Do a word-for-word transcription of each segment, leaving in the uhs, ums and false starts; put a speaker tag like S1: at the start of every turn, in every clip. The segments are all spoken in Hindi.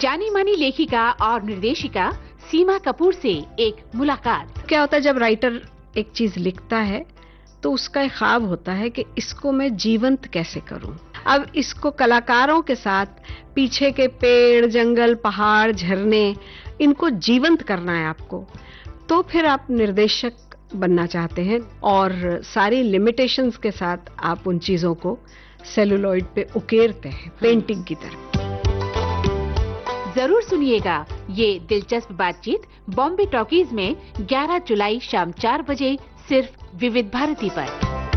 S1: जानी मानी लेखिका और निर्देशिका सीमा कपूर से एक मुलाकात।
S2: क्या होता है जब राइटर एक चीज लिखता है तो उसका एक ख्वाब होता है कि इसको मैं जीवंत कैसे करूं। अब इसको कलाकारों के साथ पीछे के पेड़, जंगल, पहाड़, झरने, इनको जीवंत करना है आपको, तो फिर आप निर्देशक बनना चाहते हैं और सारी लिमिटेशंस के साथ आप उन चीजों को सेलुलॉइड पे उकेरते हैं पेंटिंग की तरह।
S1: जरूर सुनिएगा ये दिलचस्प बातचीत बॉम्बे टॉकीज में ग्यारह जुलाई शाम चार बजे सिर्फ विविध भारती पर।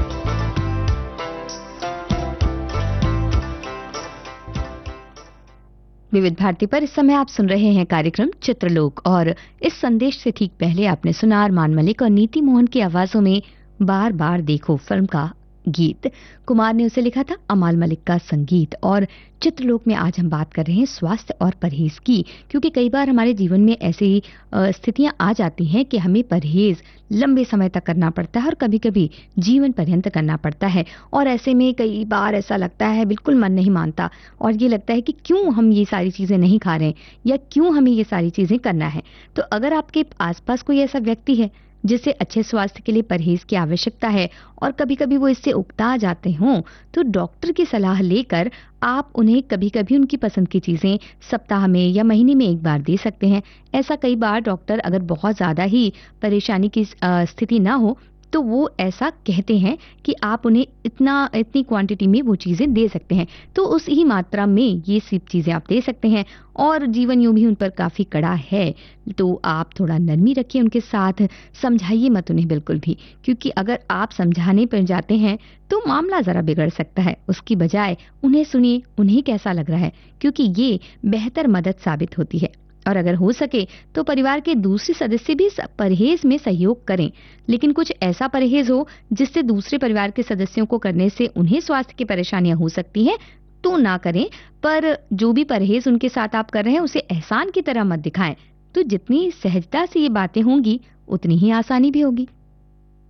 S3: विविध भारती पर इस समय आप सुन रहे हैं कार्यक्रम चित्रलोक, और इस संदेश से ठीक पहले आपने सुना अरमान मलिक और नीति मोहन की आवाजों में बार बार देखो फिल्म का गीत। कुमार ने उसे लिखा था, अमाल मलिक का संगीत। और चित्रलोक में आज हम बात कर रहे हैं स्वास्थ्य और परहेज की, क्योंकि कई बार हमारे जीवन में ऐसी स्थितियां आ जाती हैं कि हमें परहेज लंबे समय तक करना पड़ता है और कभी कभी जीवन पर्यंत करना पड़ता है। और ऐसे में कई बार ऐसा लगता है, बिल्कुल मन नहीं मानता और ये लगता है कि क्यों हम ये सारी चीजें नहीं खा रहे हैं या क्यों हमें ये सारी चीजें करना है। तो अगर आपके आसपास कोई ऐसा व्यक्ति है जिसे अच्छे स्वास्थ्य के लिए परहेज की आवश्यकता है और कभी कभी वो इससे उकता जाते हों, तो डॉक्टर की सलाह लेकर आप उन्हें कभी कभी उनकी पसंद की चीजें सप्ताह में या महीने में एक बार दे सकते हैं। ऐसा कई बार डॉक्टर अगर बहुत ज्यादा ही परेशानी की स्थिति ना हो तो वो ऐसा कहते हैं कि आप उन्हें इतना इतनी क्वांटिटी में वो चीजें दे सकते हैं, तो उस ही मात्रा में ये सब चीजें आप दे सकते हैं। और जीवन यूं भी उन पर काफी कड़ा है, तो आप थोड़ा नरमी रखिए उनके साथ, समझाइए मत उन्हें बिल्कुल भी, क्योंकि अगर आप समझाने पर जाते हैं तो मामला जरा बिगड़ सकता है। उसकी बजाय उन्हें सुनिए, उन्हें कैसा लग रहा है, क्योंकि ये बेहतर मदद साबित होती है। और अगर हो सके तो परिवार के दूसरे सदस्य भी परहेज में सहयोग करें, लेकिन कुछ ऐसा परहेज हो जिससे दूसरे परिवार के सदस्यों को करने से उन्हें स्वास्थ्य की परेशानियां हो सकती हैं, तो ना करें। पर जो भी परहेज उनके साथ आप कर रहे हैं उसे एहसान की तरह मत दिखाएं। तो जितनी सहजता से ये बातें होंगी उतनी ही आसानी भी होगी।